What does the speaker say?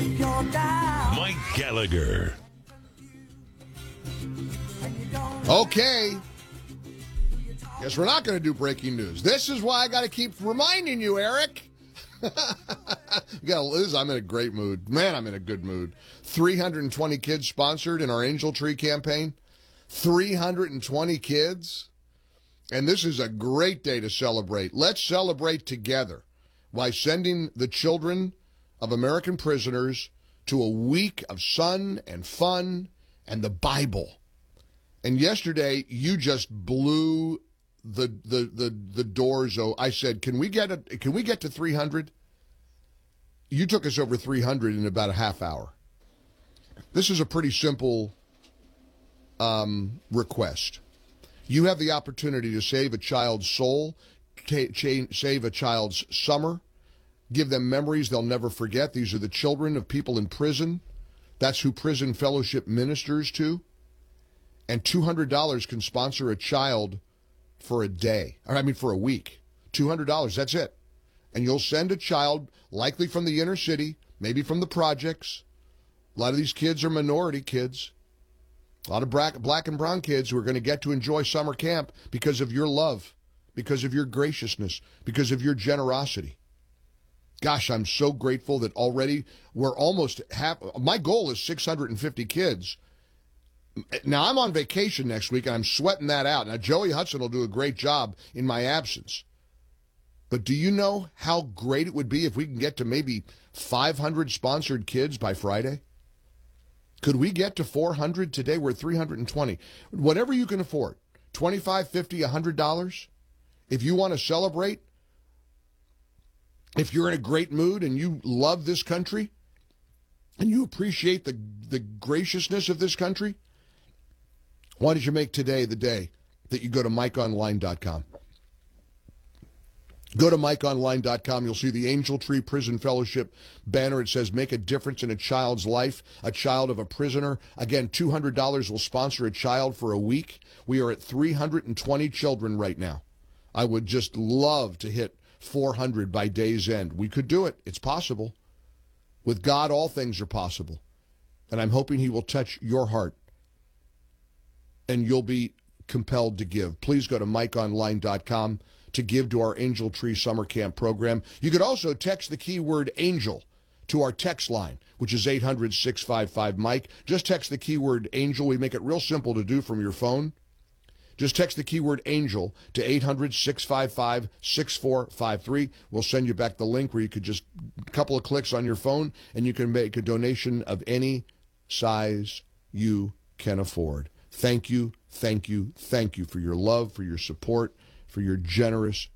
Mike Gallagher. Okay. Guess we're not going to do breaking news. This is why I got to keep reminding you, Eric. Liz, I'm in a great mood. Man, I'm in a good mood. 320 kids sponsored in our Angel Tree campaign. 320 kids. And this is a great day to celebrate. Let's celebrate together by sending the children of American prisoners to a week of sun and fun and the Bible. And yesterday, you just blew the doors. I said, can we get to 300? You took us over 300 in about a half hour. This is a pretty simple request. You have the opportunity to save a child's soul, save a child's summer, give them memories they'll never forget. These are the children of people in prison. That's who Prison Fellowship ministers to. And $200 can sponsor a child for a day. For a week. $200, that's it. And you'll send a child, likely from the inner city, maybe from the projects. A lot of these kids are minority kids. A lot of black and brown kids who are going to get to enjoy summer camp because of your love, because of your graciousness, because of your generosity. Gosh, I'm so grateful that already we're almost my goal is 650 kids. Now, I'm on vacation next week, and I'm sweating that out. Now, Joey Hudson will do a great job in my absence. But do you know how great it would be if we can get to maybe 500 sponsored kids by Friday? Could we get to 400 today? We're at 320. Whatever you can afford, $25, $50, $100. If you want to celebrate, if you're in a great mood and you love this country and you appreciate the graciousness of this country, why don't you make today the day that you go to MikeOnline.com? Go to MikeOnline.com. You'll see the Angel Tree Prison Fellowship banner. It says, make a difference in a child's life, a child of a prisoner. Again, $200 will sponsor a child for a week. We are at 320 children right now. I would just love to hit 400 by day's end. We could do it. It's possible. With God, all things are possible. And I'm hoping he will touch your heart and you'll be compelled to give. Please go to MikeOnline.com to give to our Angel Tree Summer Camp program. You could also text the keyword ANGEL to our text line, which is 800-655-MIKE. Just text the keyword ANGEL. We make it real simple to do from your phone. Just text the keyword ANGEL to 800-655-6453. We'll send you back the link where you could just a couple of clicks on your phone, and you can make a donation of any size you can afford. Thank you, thank you, thank you for your love, for your support, for your generous